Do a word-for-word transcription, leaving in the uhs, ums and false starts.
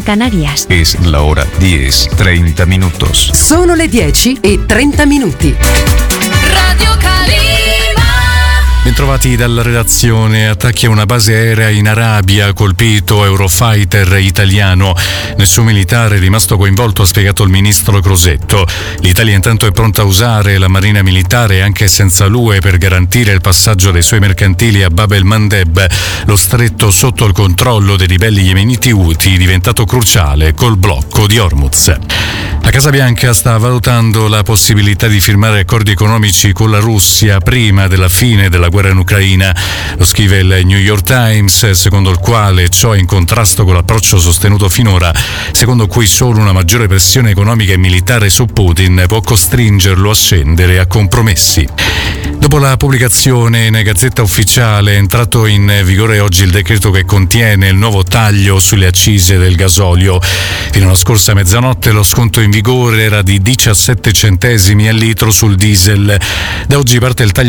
en Canarias. Es la hora diez, treinta minutos. Sono le dieci e trenta minuti. Radio Calima. Bentrovati dalla redazione. Attacchi a una base aerea in Arabia, colpito Eurofighter italiano. Nessun militare è rimasto coinvolto, ha spiegato il ministro Crosetto. L'Italia intanto è pronta a usare la Marina Militare anche senza l'U E per garantire il passaggio dei suoi mercantili a Bab el-Mandeb. Lo stretto sotto il controllo dei ribelli yemeniti Houthi, diventato cruciale col blocco di Hormuz. La Casa Bianca sta valutando la possibilità di firmare accordi economici con la Russia prima della fine della guerra in Ucraina. Lo scrive il New York Times, secondo il quale ciò è in contrasto con l'approccio sostenuto finora, secondo cui solo una maggiore pressione economica e militare su Putin può costringerlo a scendere a compromessi. Dopo la pubblicazione in Gazzetta Ufficiale è entrato in vigore oggi il decreto che contiene il nuovo taglio sulle accise del gasolio. Fino alla scorsa mezzanotte lo sconto in vigore era di diciassette centesimi al litro sul diesel. Da oggi parte il taglio